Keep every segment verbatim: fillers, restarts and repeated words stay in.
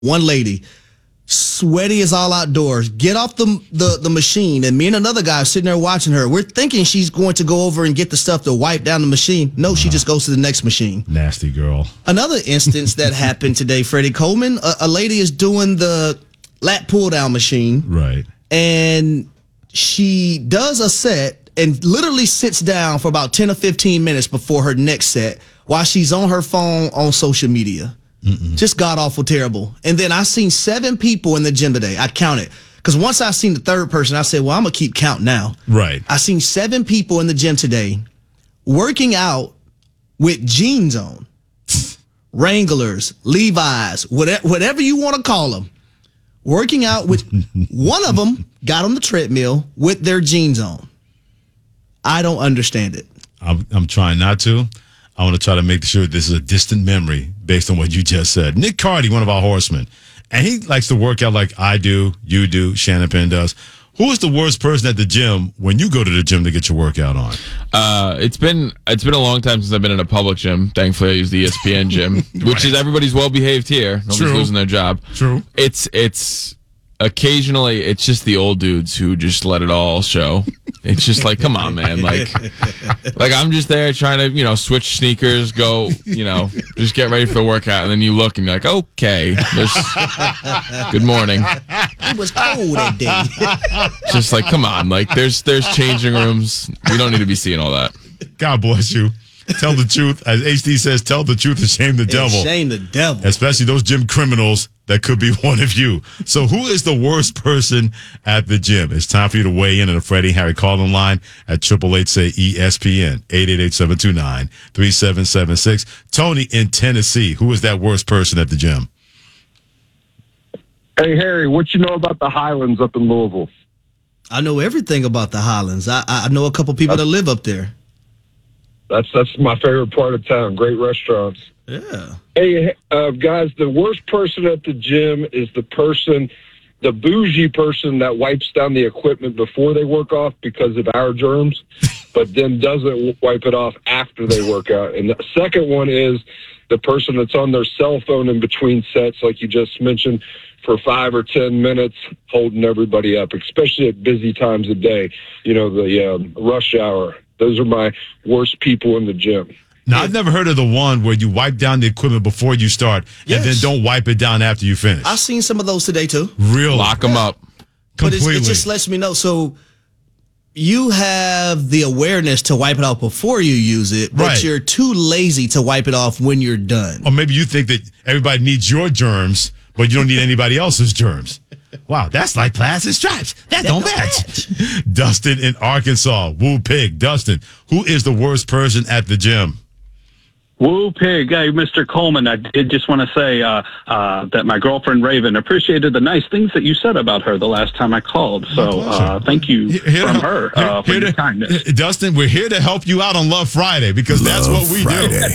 One lady, sweaty as all outdoors, get off the, the the machine, and me and another guy are sitting there watching her. We're thinking she's going to go over and get the stuff to wipe down the machine. No, she just goes to the next machine. Nasty girl. Another instance that happened today, Freddie Coleman, a, a lady is doing the lat pull-down machine. Right. And she does a set and literally sits down for about ten or fifteen minutes before her next set while she's on her phone on social media. Mm-mm. Just god-awful terrible. And then I seen seven people in the gym today. I counted. Because once I seen the third person, I said, well, I'm going to keep count now. Right. I seen seven people in the gym today working out with jeans on. Wranglers, Levi's, whatever, whatever you want to call them. Working out with, one of them got on the treadmill with their jeans on. I don't understand it. I'm, I'm trying not to. I want to try to make sure this is a distant memory based on what you just said. Nick Cardy, one of our horsemen, and he likes to work out like I do, you do, Shannon Penn does. Who is the worst person at the gym when you go to the gym to get your workout on? Uh, it's been it's been a long time since I've been in a public gym. Thankfully, I use the E S P N gym, which right. is everybody's well behaved here. Nobody's True. losing their job. True. It's it's occasionally it's just the old dudes who just let it all show. It's just like, come on, man. Like, like I'm just there trying to, you know, switch sneakers, go, you know, just get ready for the workout. And then you look and you're like, okay, there's, good morning. It was cold that day. Just like, come on. Like, there's, there's changing rooms. We don't need to be seeing all that. God bless you. Tell the truth. As H D says, tell the truth and shame the devil. Shame the devil. Especially those gym criminals that could be one of you. So who is the worst person at the gym? It's time for you to weigh in on the Freddie Harry calling line at eight eight eight, say E S P N, eight eight eight, seven two nine, three seven seven six. Tony in Tennessee, who is that worst person at the gym? Hey, Harry, what you know about the Highlands up in Louisville? I know everything about the Highlands. I, I know a couple people that live up there. That's that's my favorite part of town. Great restaurants. Yeah. Hey, uh, guys, the worst person at the gym is the person, the bougie person that wipes down the equipment before they work off because of our germs, but then doesn't wipe it off after they work out. And the second one is the person that's on their cell phone in between sets, like you just mentioned, for five or ten minutes, holding everybody up, especially at busy times of day. You know, the um, rush hour. Those are my worst people in the gym. Now, I've never heard of the one where you wipe down the equipment before you start yes. and then don't wipe it down after you finish. I've seen some of those today, too. Really? Lock them yeah. up. Completely. But it just lets me know. So you have the awareness to wipe it off before you use it, but right. you're too lazy to wipe it off when you're done. Or maybe you think that everybody needs your germs, but you don't need anybody else's germs. Wow, that's like plastic stripes. That, that don't match. match. Dustin in Arkansas. Woo Pig. Dustin, who is the worst person at the gym? Woo Pig. Hey, Mister Coleman, I did just want to say uh, uh, that my girlfriend Raven appreciated the nice things that you said about her the last time I called. So uh, thank you here from to, her uh, for your to, kindness. Dustin, we're here to help you out on Love Friday because Love that's what we Friday.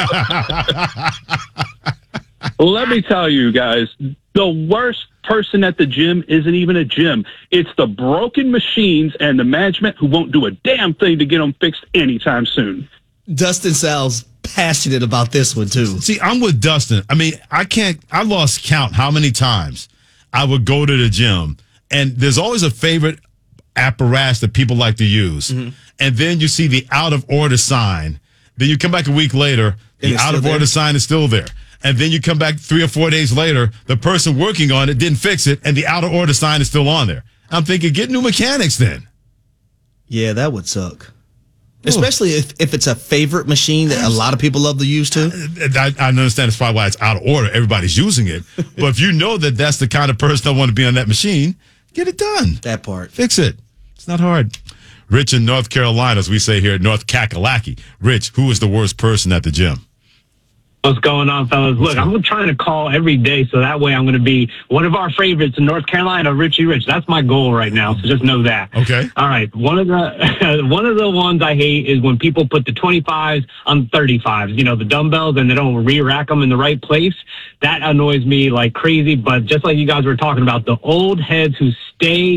do. Well, let me tell you guys, the worst person at the gym isn't even a gym. It's the broken machines and the management who won't do a damn thing to get them fixed anytime soon. Dustin sounds passionate about this one, too. See, I'm with Dustin. I mean, I can't, I lost count how many times I would go to the gym, and there's always a favorite apparatus that people like to use. Mm-hmm. And then you see the out of order sign. Then you come back a week later, the out of order sign is still there. And then you come back three or four days later, the person working on it didn't fix it, and the out of order sign is still on there. I'm thinking, get new mechanics then. Yeah, that would suck. Ooh. Especially if, if it's a favorite machine that a lot of people love to use too. I, I understand it's probably why it's out of order. Everybody's using it. But if you know that that's the kind of person that want to be on that machine, get it done. That part. Fix it. It's not hard. Rich in North Carolina, as we say here at North Kakalaki. Rich, who is the worst person at the gym? What's going on, fellas? Look, I'm trying to call every day, so that way I'm going to be one of our favorites in North Carolina, Richie Rich. That's my goal right now, so just know that. Okay. All right. One of the one of the ones I hate is when people put the twenty-fives on thirty-fives, you know, the dumbbells, and they don't re-rack them in the right place. That annoys me like crazy, but just like you guys were talking about, the old heads who stay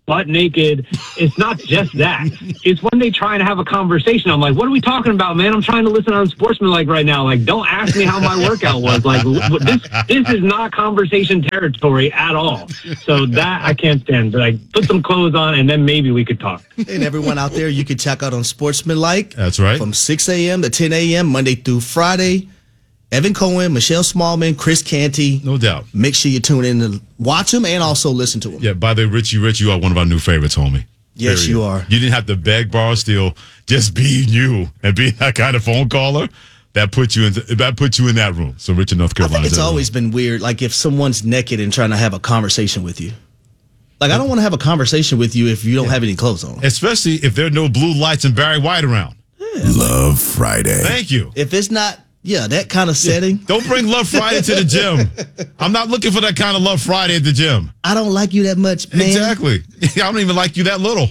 butt naked. It's not just that. It's when they try to have a conversation. I'm like, what are we talking about, man? I'm trying to listen on Sportsmanlike right now. Like, don't ask me how my workout was. Like, this this is not conversation territory at all. So that I can't stand. Like, put some clothes on and then maybe we could talk. And everyone out there, you can check out on Sportsmanlike. That's right. From six a.m. to ten a.m. Monday through Friday. Evan Cohen, Michelle Smallman, Chris Canty. No doubt. Make sure you tune in to watch them and also listen to them. Yeah, by the way, Richie Rich, you are one of our new favorites, homie. Yes, Period. you are. You didn't have to beg, borrow, steal. Just being you and being that kind of phone caller, that put you in that put you in that room. So Richard, North I Carolina. think it's always been weird, like if someone's naked and trying to have a conversation with you. Like, I don't want to have a conversation with you if you don't yeah. have any clothes on. Especially if there are no blue lights and Barry White around. Yeah, Love Friday. Thank you. If it's not, yeah, that kind of setting. Yeah. Don't bring Love Friday to the gym. I'm not looking for that kind of Love Friday at the gym. I don't like you that much, man. Exactly. I don't even like you that little.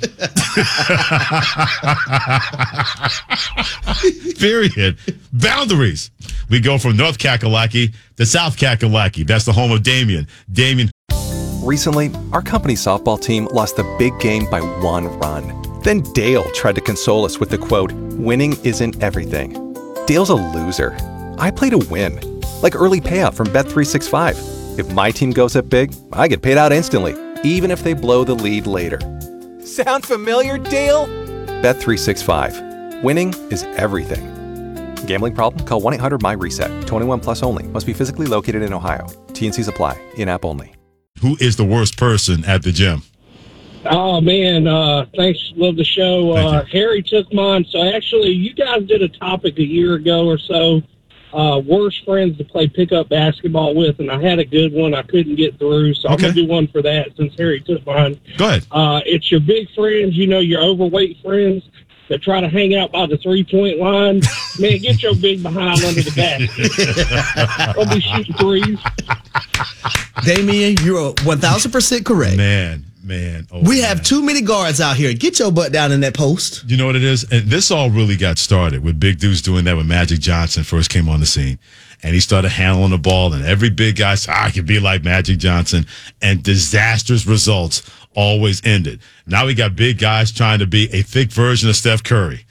Period. Boundaries. We go from North Kakalaki to South Kakalaki. That's the home of Damien. Damien. Recently, our company softball team lost the big game by one run. Then Dale tried to console us with the quote, "Winning isn't everything." Dale's a loser. I play to win. Like early payout from Bet three sixty-five. If my team goes up big, I get paid out instantly, even if they blow the lead later. Sound familiar, Dale? Bet three sixty-five. Winning is everything. Gambling problem? Call one eight hundred M Y reset. twenty-one plus only. Must be physically located in Ohio. T N Cs apply. In-app only. Who is the worst person at the gym? Oh, man. Uh, thanks. Love the show. Uh, Harry took mine. So, actually, you guys did a topic a year ago or so, uh, worst friends to play pickup basketball with, and I had a good one I couldn't get through, so okay. I'm going to do one for that since Harry took mine. Go ahead. Uh, it's your big friends, you know, your overweight friends that try to hang out by the three-point line. Man, get your big behind under the basket. Don't be shooting threes. Damien, you're one thousand percent correct. Man. Man, oh, we man. have too many guards out here. Get your butt down in that post. You know what it is? And this all really got started with big dudes doing that when Magic Johnson first came on the scene. And he started handling the ball, and every big guy said, I could be like Magic Johnson. And disastrous results always ended. Now we got big guys trying to be a thick version of Steph Curry.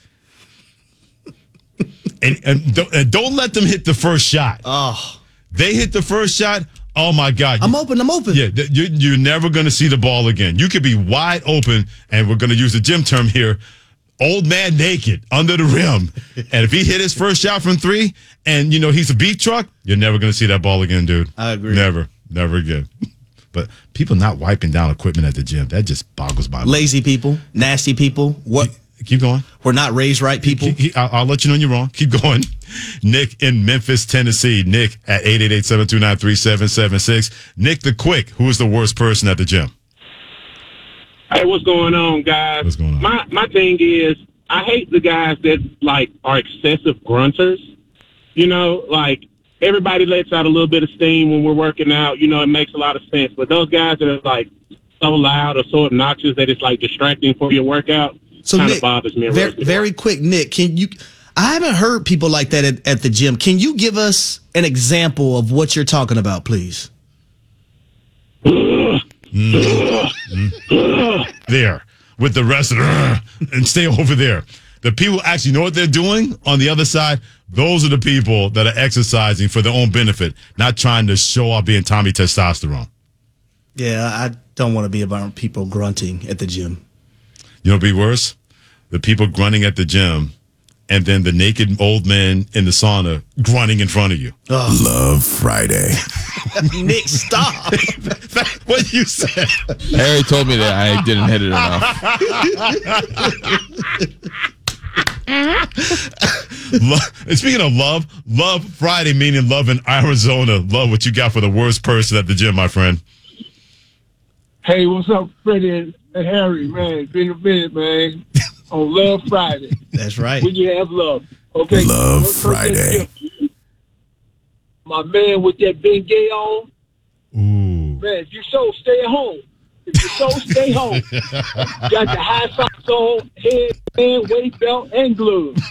and, and, don't, and don't let them hit the first shot. Oh. They hit the first shot. Oh, my God. I'm open. I'm open. Yeah, you're, you're never going to see the ball again. You could be wide open, and we're going to use the gym term here, old man naked under the rim. And if he hit his first shot from three and, you know, he's a beat truck, you're never going to see that ball again, dude. I agree. Never. Never again. But people not wiping down equipment at the gym, that just boggles my mind. Lazy people, nasty people. What? Keep, keep going. We're not raised right people. Keep, keep, I'll, I'll let you know you're wrong. Keep going. Nick in Memphis, Tennessee. Nick at eight eight eight, seven two nine, three seven seven six. Nick the Quick, who is the worst person at the gym? Hey, what's going on, guys? What's going on? My my thing is, I hate the guys that, like, are excessive grunters. You know, like, everybody lets out a little bit of steam when we're working out. You know, it makes a lot of sense. But those guys that are, like, so loud or so obnoxious that it's, like, distracting for your workout so kind of bothers me. Very, very quick, Nick, can you... I haven't heard people like that at, at the gym. Can you give us an example of what you're talking about, please? mm. Mm. There, with the rest of the, and stay over there. The people actually know what they're doing on the other side. Those are the people that are exercising for their own benefit, not trying to show off being Tommy Testosterone. Yeah, I don't want to be around people grunting at the gym. You know what'd be worse? The people grunting at the gym, and then the naked old man in the sauna grunting in front of you. Oh. Love Friday. Nick, stop. What you said? Harry told me that I didn't hit it enough. Love, speaking of love, Love Friday, meaning love in Arizona. Love, what you got for the worst person at the gym, my friend. Hey, what's up, Freddie and Harry, man? It's been a minute, man. On Love Friday. That's right. When you have love. Okay. Love Friday. My man with that big gay on. Ooh. Man, if you so, stay at home. If you so, stay home. Got the high socks on, headband, waist belt, and gloves.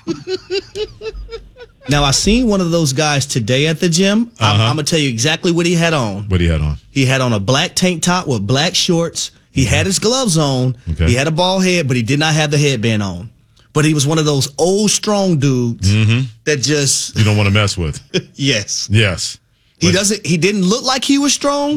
Now, I seen one of those guys today at the gym. Uh-huh. I'm, I'm going to tell you exactly what he had on. What he had on? He had on a black tank top with black shorts He had his gloves on. Okay. He had a bald head, but he did not have the headband on. But he was one of those old, strong dudes Mm-hmm. that just You don't want to mess with. yes. Yes. He But- doesn't. He didn't look like he was strong,